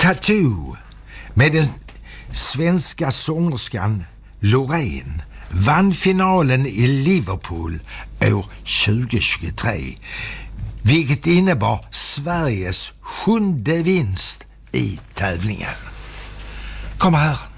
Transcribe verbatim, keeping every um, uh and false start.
Tattoo med den svenska sångerskan Loreen vann finalen i Liverpool år tjugohundratjugotre, vilket innebar Sveriges sjunde vinst i tävlingen. Kom här.